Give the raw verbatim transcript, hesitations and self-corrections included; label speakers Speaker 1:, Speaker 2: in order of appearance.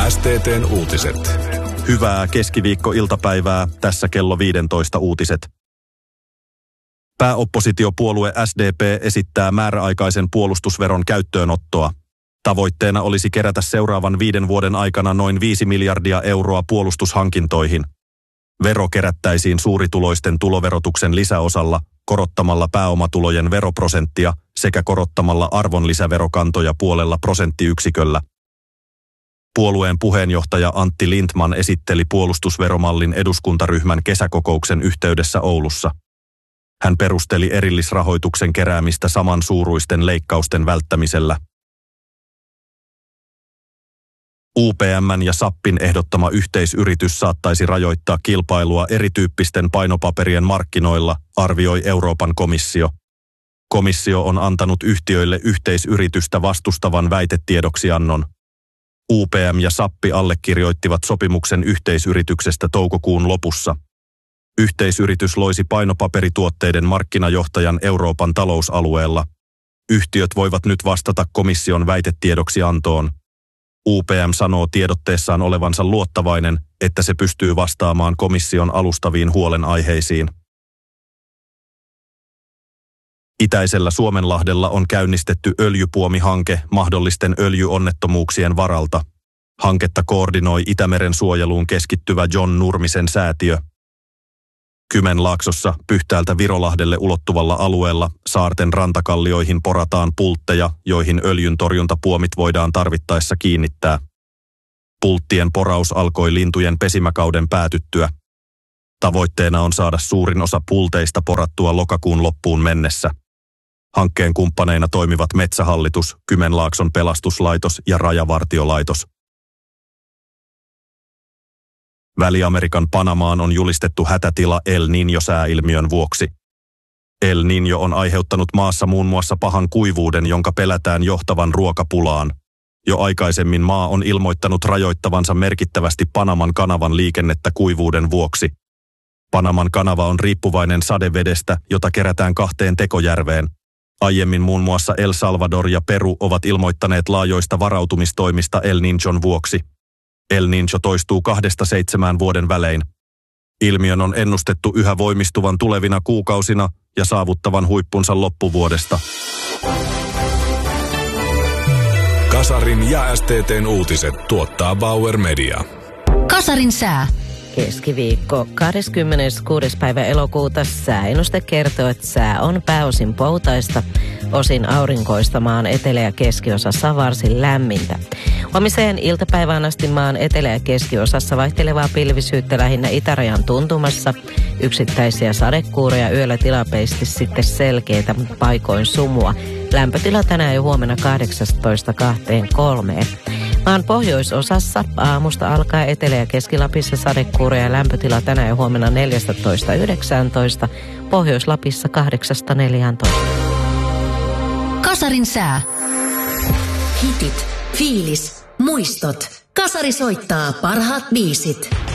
Speaker 1: S T T:n uutiset.
Speaker 2: Hyvää keskiviikko-iltapäivää, tässä kello viisitoista uutiset. Pääoppositiopuolue S D P esittää määräaikaisen puolustusveron käyttöönottoa. Tavoitteena olisi kerätä seuraavan viiden vuoden aikana noin viisi miljardia euroa puolustushankintoihin. Vero kerättäisiin suurituloisten tuloverotuksen lisäosalla, korottamalla pääomatulojen veroprosenttia sekä korottamalla arvonlisäverokantoja puolella prosenttiyksiköllä. Puolueen puheenjohtaja Antti Lindtman esitteli puolustusveromallin eduskuntaryhmän kesäkokouksen yhteydessä Oulussa. Hän perusteli erillisrahoituksen keräämistä samansuuruisten leikkausten välttämisellä. U P M:n ja SAPin ehdottama yhteisyritys saattaisi rajoittaa kilpailua erityyppisten painopaperien markkinoilla, arvioi Euroopan komissio. Komissio on antanut yhtiöille yhteisyritystä vastustavan väitetiedoksiannon. U P M ja SAPpi allekirjoittivat sopimuksen yhteisyrityksestä toukokuun lopussa. Yhteisyritys loisi painopaperituotteiden markkinajohtajan Euroopan talousalueella. Yhtiöt voivat nyt vastata komission väitetiedoksiantoon. U P M sanoo tiedotteessaan olevansa luottavainen, että se pystyy vastaamaan komission alustaviin huolenaiheisiin. Itäisellä Suomenlahdella on käynnistetty öljypuomihanke mahdollisten öljyonnettomuuksien varalta. Hanketta koordinoi Itämeren suojeluun keskittyvä John Nurmisen säätiö. Kymenlaaksossa Pyhtäältä Virolahdelle ulottuvalla alueella saarten rantakallioihin porataan pultteja, joihin öljyntorjuntapuomit voidaan tarvittaessa kiinnittää. Pulttien poraus alkoi lintujen pesimäkauden päätyttyä. Tavoitteena on saada suurin osa pulteista porattua lokakuun loppuun mennessä. Hankkeen kumppaneina toimivat Metsähallitus, Kymenlaakson pelastuslaitos ja Rajavartiolaitos. Väli-Amerikan Panamaan on julistettu hätätila El Niño-sääilmiön vuoksi. El Niño on aiheuttanut maassa muun muassa pahan kuivuuden, jonka pelätään johtavan ruokapulaan. Jo aikaisemmin maa on ilmoittanut rajoittavansa merkittävästi Panaman kanavan liikennettä kuivuuden vuoksi. Panaman kanava on riippuvainen sadevedestä, jota kerätään kahteen tekojärveen. Aiemmin muun muassa El Salvador ja Peru ovat ilmoittaneet laajoista varautumistoimista El Niñon vuoksi. El Niño toistuu kahdesta seitsemään vuoden välein. Ilmiön on ennustettu yhä voimistuvan tulevina kuukausina ja saavuttavan huippunsa loppuvuodesta.
Speaker 1: Kasarin ja S T T:n uutiset tuottaa Bauer Media.
Speaker 3: Kasarin sää.
Speaker 4: Keskiviikko kahdeskymmeneskuudes päivä elokuuta sääennuste kertoo, että sää on pääosin poutaista, osin aurinkoista maan etelä- ja keskiosassa varsin lämmintä. Huomiseen iltapäivään asti maan etelä- ja keskiosassa vaihtelevaa pilvisyyttä lähinnä itärajan tuntumassa, yksittäisiä sadekuuroja yöllä tilapäisesti sitten selkeitä, paikoin sumua. Lämpötila tänään ja huomenna kahdeksastatoista kaksikymmentäkolme. Maan pohjoisosassa aamusta alkaa Etelä- ja Keski-Lapissa sadekuuroja ja lämpötila tänään ja huomenna neljätoista yhdeksäntoista, Pohjois-Lapissa kahdeksasta neljääntoista.
Speaker 3: Kasarin sää. Hitit, fiilis, muistot. Kasari soittaa parhaat biisit.